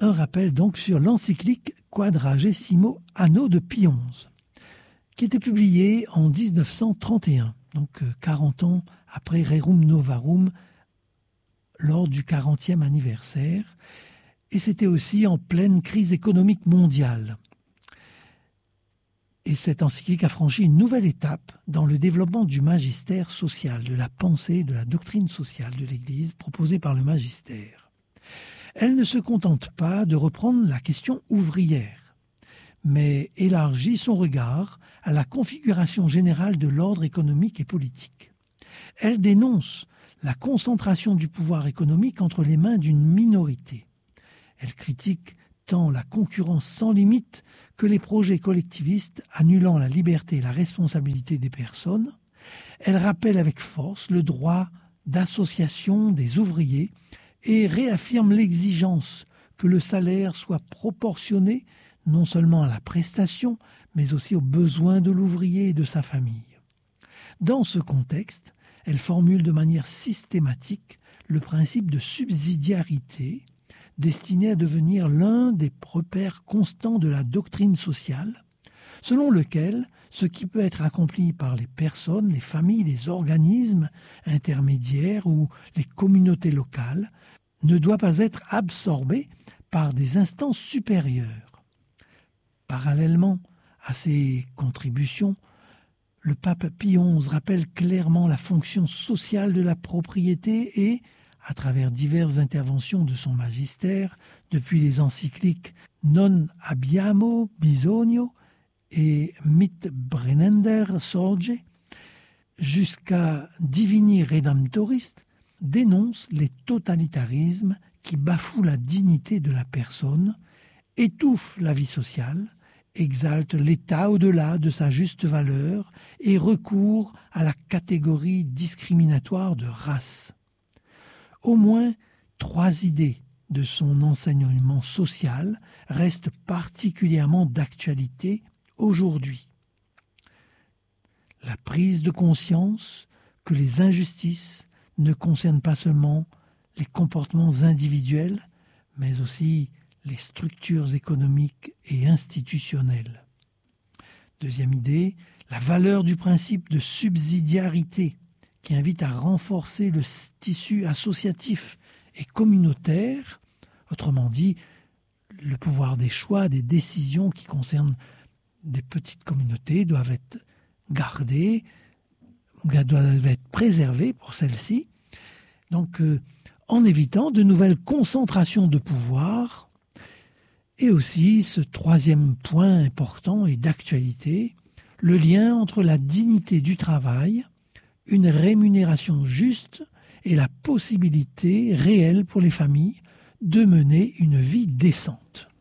un rappel donc sur l'encyclique Quadragesimo Anno de Pie XI, qui était publiée en 1931, donc 40 ans après Rerum Novarum, lors du 40e anniversaire, et c'était aussi en pleine crise économique mondiale. Et cette encyclique a franchi une nouvelle étape dans le développement du magistère social, de la pensée, de la doctrine sociale de l'Église proposée par le magistère. Elle ne se contente pas de reprendre la question ouvrière, mais élargit son regard à la configuration générale de l'ordre économique et politique. Elle dénonce la concentration du pouvoir économique entre les mains d'une minorité. Elle critique tant la concurrence sans limite que les projets collectivistes annulant la liberté et la responsabilité des personnes. Elle rappelle avec force le droit d'association des ouvriers et réaffirme l'exigence que le salaire soit proportionné non seulement à la prestation, mais aussi aux besoins de l'ouvrier et de sa famille. Dans ce contexte, elle formule de manière systématique le principe de subsidiarité, destiné à devenir l'un des repères constants de la doctrine sociale, selon lequel ce qui peut être accompli par les personnes, les familles, les organismes intermédiaires ou les communautés locales ne doit pas être absorbé par des instances supérieures. Parallèlement à ces contributions, le pape Pie XI rappelle clairement la fonction sociale de la propriété et, à travers diverses interventions de son magistère, depuis les encycliques Non abbiamo bisogno et Mit brennender sorge, jusqu'à Divini Redemptoris, dénonce les totalitarismes qui bafouent la dignité de la personne, étouffent la vie sociale, exalte l'État au-delà de sa juste valeur et recourt à la catégorie discriminatoire de race. Au moins 3 idées de son enseignement social restent particulièrement d'actualité aujourd'hui. La prise de conscience que les injustices ne concernent pas seulement les comportements individuels, mais aussi les structures économiques et institutionnelles. Deuxième idée, la valeur du principe de subsidiarité qui invite à renforcer le tissu associatif et communautaire, autrement dit, le pouvoir des choix, des décisions qui concernent des petites communautés doivent être gardées, doivent être préservées pour celles-ci, donc en évitant de nouvelles concentrations de pouvoir. Et aussi, ce troisième point important et d'actualité, le lien entre la dignité du travail, une rémunération juste et la possibilité réelle pour les familles de mener une vie décente.